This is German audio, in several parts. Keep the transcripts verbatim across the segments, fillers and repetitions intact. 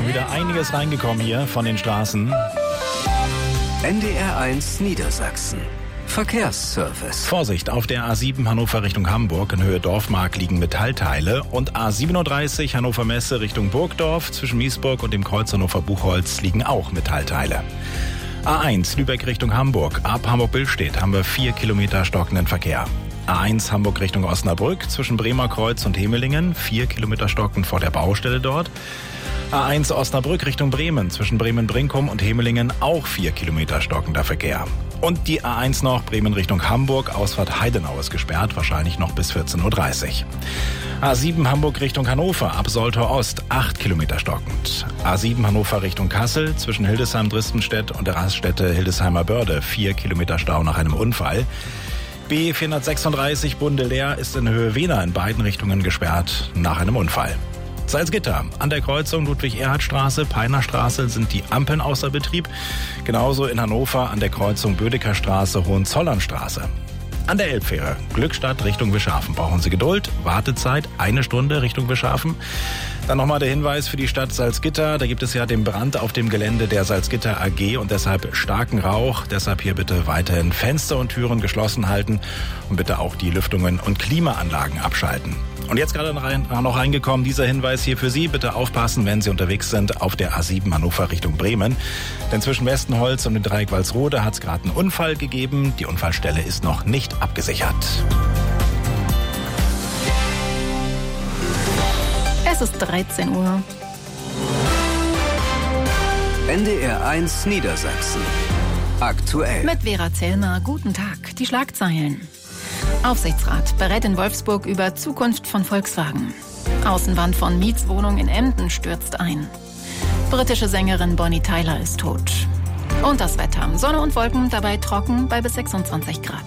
schon wieder einiges reingekommen hier von den Straßen. N D R eins Niedersachsen. Verkehrsservice. Vorsicht, auf der A sieben Hannover Richtung Hamburg in Höhe Dorfmark liegen Metallteile und A siebenunddreißig Hannover Messe Richtung Burgdorf zwischen Miesburg und dem Kreuz Hannover Buchholz liegen auch Metallteile. A eins Lübeck Richtung Hamburg, ab Hamburg-Billstedt haben wir vier Kilometer stockenden Verkehr. A eins Hamburg Richtung Osnabrück zwischen Bremer Kreuz und Hemelingen, vier Kilometer stockend vor der Baustelle dort. A eins Osnabrück Richtung Bremen zwischen Bremen-Brinkum und Hemelingen auch vier Kilometer stockender Verkehr. Und die A eins noch Bremen Richtung Hamburg, Ausfahrt Heidenau ist gesperrt, wahrscheinlich noch bis vierzehn Uhr dreißig. A sieben Hamburg Richtung Hannover, ab Soltau Ost, acht Kilometer stockend. A sieben Hannover Richtung Kassel, zwischen Hildesheim-Dristenstedt und der Raststätte Hildesheimer Börde, vier Kilometer Stau nach einem Unfall. B vierhundertsechsunddreißig Bunde-Leer ist in Höhe Wehner in beiden Richtungen gesperrt nach einem Unfall. Salzgitter. An der Kreuzung Ludwig-Erhard-Straße, Peinerstraße sind die Ampeln außer Betrieb. Genauso in Hannover an der Kreuzung Bödecker Straße, Hohenzollernstraße. An der Elbfähre Glückstadt Richtung Wischhafen brauchen Sie Geduld. Wartezeit eine Stunde Richtung Wischhafen. Dann nochmal der Hinweis für die Stadt Salzgitter. Da gibt es ja den Brand auf dem Gelände der Salzgitter A G und deshalb starken Rauch. Deshalb hier bitte weiterhin Fenster und Türen geschlossen halten und bitte auch die Lüftungen und Klimaanlagen abschalten. Und jetzt gerade noch reingekommen, dieser Hinweis hier für Sie. Bitte aufpassen, wenn Sie unterwegs sind auf der A sieben Hannover Richtung Bremen. Denn zwischen Westenholz und dem Dreieck Walsrode hat es gerade einen Unfall gegeben. Die Unfallstelle ist noch nicht abgesichert. Es ist dreizehn Uhr. N D R eins Niedersachsen. Aktuell. Mit Vera Zellner. Guten Tag. Die Schlagzeilen. Aufsichtsrat berät in Wolfsburg über Zukunft von Volkswagen. Außenwand von Mietswohnung in Emden stürzt ein. Britische Sängerin Bonnie Tyler ist tot. Und das Wetter. Sonne und Wolken, dabei trocken bei bis sechsundzwanzig Grad.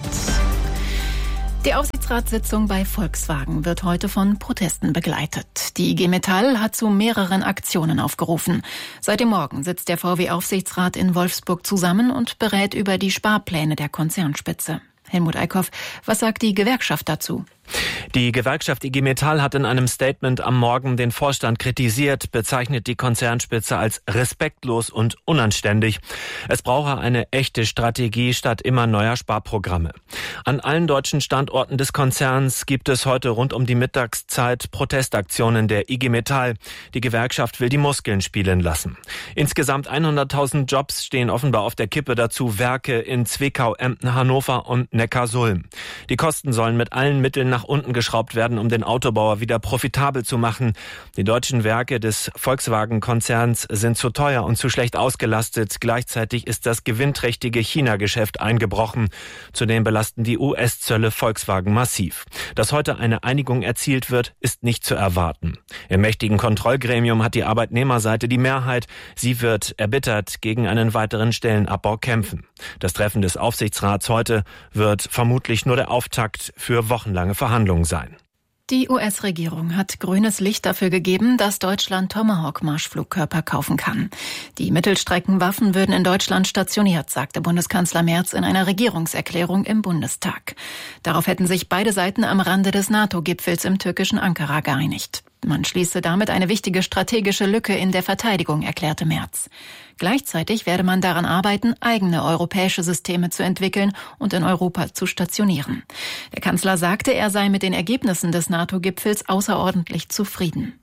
Die Aufsichtsratssitzung bei Volkswagen wird heute von Protesten begleitet. Die I G Metall hat zu mehreren Aktionen aufgerufen. Seit dem Morgen sitzt der V W-Aufsichtsrat in Wolfsburg zusammen und berät über die Sparpläne der Konzernspitze. Helmut Eickhoff, was sagt die Gewerkschaft dazu? Die Gewerkschaft I G Metall hat in einem Statement am Morgen den Vorstand kritisiert, bezeichnet die Konzernspitze als respektlos und unanständig. Es brauche eine echte Strategie statt immer neuer Sparprogramme. An allen deutschen Standorten des Konzerns gibt es heute rund um die Mittagszeit Protestaktionen der I G Metall. Die Gewerkschaft will die Muskeln spielen lassen. Insgesamt hunderttausend Jobs stehen offenbar auf der Kippe, dazu Werke in Zwickau, Emden, Hannover und Neckarsulm. Die Kosten sollen mit allen Mitteln nach unten geschraubt werden, um den Autobauer wieder profitabel zu machen. Die deutschen Werke des Volkswagen-Konzerns sind zu teuer und zu schlecht ausgelastet. Gleichzeitig ist das gewinnträchtige China-Geschäft eingebrochen. Zudem belasten die U S-Zölle Volkswagen massiv. Dass heute eine Einigung erzielt wird, ist nicht zu erwarten. Im mächtigen Kontrollgremium hat die Arbeitnehmerseite die Mehrheit. Sie wird erbittert gegen einen weiteren Stellenabbau kämpfen. Das Treffen des Aufsichtsrats heute wird vermutlich nur der Auftakt für wochenlange Verhandlungen sein. Die U S-Regierung hat grünes Licht dafür gegeben, dass Deutschland Tomahawk-Marschflugkörper kaufen kann. Die Mittelstreckenwaffen würden in Deutschland stationiert, sagte Bundeskanzler Merz in einer Regierungserklärung im Bundestag. Darauf hätten sich beide Seiten am Rande des NATO-Gipfels im türkischen Ankara geeinigt. Man schließe damit eine wichtige strategische Lücke in der Verteidigung, erklärte Merz. Gleichzeitig werde man daran arbeiten, eigene europäische Systeme zu entwickeln und in Europa zu stationieren. Der Kanzler sagte, er sei mit den Ergebnissen des NATO-Gipfels außerordentlich zufrieden.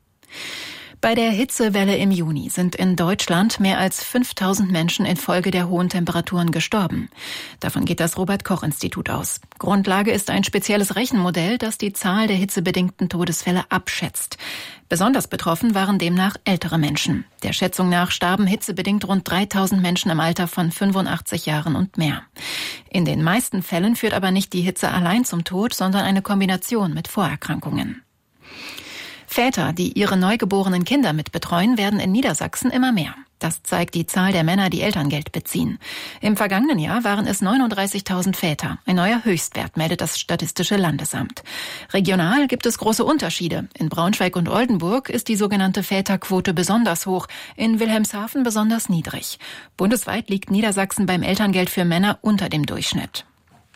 Bei der Hitzewelle im Juni sind in Deutschland mehr als fünftausend Menschen infolge der hohen Temperaturen gestorben. Davon geht das Robert-Koch-Institut aus. Grundlage ist ein spezielles Rechenmodell, das die Zahl der hitzebedingten Todesfälle abschätzt. Besonders betroffen waren demnach ältere Menschen. Der Schätzung nach starben hitzebedingt rund dreitausend Menschen im Alter von fünfundachtzig Jahren und mehr. In den meisten Fällen führt aber nicht die Hitze allein zum Tod, sondern eine Kombination mit Vorerkrankungen. Väter, die ihre neugeborenen Kinder mitbetreuen, werden in Niedersachsen immer mehr. Das zeigt die Zahl der Männer, die Elterngeld beziehen. Im vergangenen Jahr waren es neununddreißigtausend Väter. Ein neuer Höchstwert, meldet das Statistische Landesamt. Regional gibt es große Unterschiede. In Braunschweig und Oldenburg ist die sogenannte Väterquote besonders hoch, in Wilhelmshaven besonders niedrig. Bundesweit liegt Niedersachsen beim Elterngeld für Männer unter dem Durchschnitt.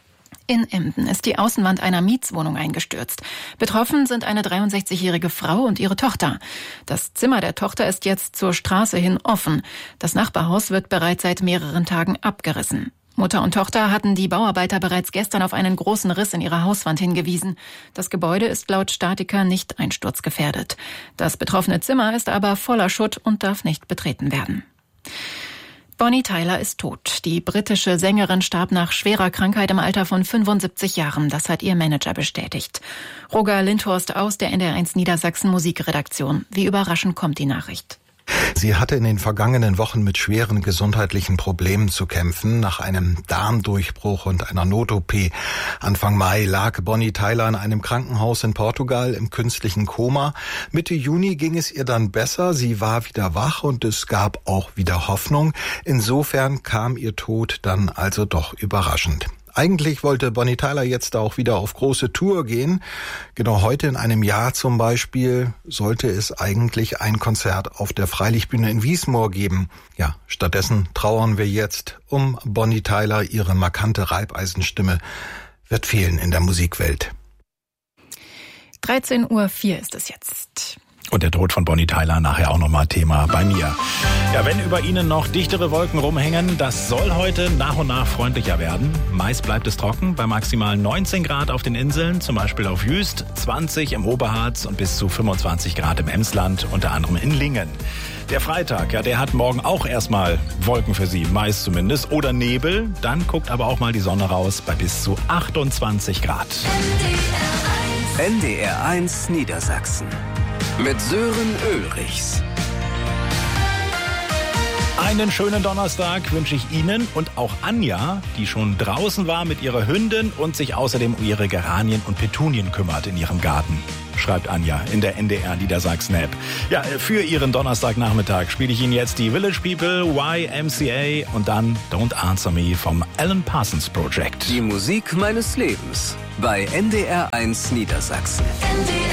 In Emden ist die Außenwand einer Mietswohnung eingestürzt. Betroffen sind eine dreiundsechzigjährige Frau und ihre Tochter. Das Zimmer der Tochter ist jetzt zur Straße hin offen. Das Nachbarhaus wird bereits seit mehreren Tagen abgerissen. Mutter und Tochter hatten die Bauarbeiter bereits gestern auf einen großen Riss in ihrer Hauswand hingewiesen. Das Gebäude ist laut Statiker nicht einsturzgefährdet. Das betroffene Zimmer ist aber voller Schutt und darf nicht betreten werden. Bonnie Tyler ist tot. Die britische Sängerin starb nach schwerer Krankheit im Alter von fünfundsiebzig Jahren. Das hat ihr Manager bestätigt. Roger Lindhorst aus der N D R eins Niedersachsen Musikredaktion. Wie überraschend kommt die Nachricht? Sie hatte in den vergangenen Wochen mit schweren gesundheitlichen Problemen zu kämpfen. Nach einem Darmdurchbruch und einer Not-O P Anfang Mai lag Bonnie Tyler in einem Krankenhaus in Portugal im künstlichen Koma. Mitte Juni ging es ihr dann besser. Sie war wieder wach und es gab auch wieder Hoffnung. Insofern kam ihr Tod dann also doch überraschend. Eigentlich wollte Bonnie Tyler jetzt auch wieder auf große Tour gehen. Genau heute in einem Jahr zum Beispiel sollte es eigentlich ein Konzert auf der Freilichtbühne in Wiesmoor geben. Ja, stattdessen trauern wir jetzt um Bonnie Tyler. Ihre markante Reibeisenstimme wird fehlen in der Musikwelt. dreizehn Uhr vier ist es jetzt. Und der Tod von Bonnie Tyler nachher auch nochmal Thema bei mir. Ja, wenn über Ihnen noch dichtere Wolken rumhängen, das soll heute nach und nach freundlicher werden. Meist bleibt es trocken, bei maximal neunzehn Grad auf den Inseln, zum Beispiel auf Jüst, zwanzig im Oberharz und bis zu fünfundzwanzig Grad im Emsland, unter anderem in Lingen. Der Freitag, ja, der hat morgen auch erstmal Wolken für Sie, meist zumindest, oder Nebel. Dann guckt aber auch mal die Sonne raus bei bis zu achtundzwanzig Grad. N D R eins Niedersachsen mit Sören Ulrichs. Einen schönen Donnerstag wünsche ich Ihnen und auch Anja, die schon draußen war mit ihrer Hündin und sich außerdem um ihre Geranien und Petunien kümmert in ihrem Garten. Schreibt Anja in der N D R Niedersachsen-App. Ja, für Ihren Donnerstagnachmittag spiele ich Ihnen jetzt die Village People, Y M C A und dann Don't Answer Me vom Alan Parsons Project. Die Musik meines Lebens bei N D R eins Niedersachsen.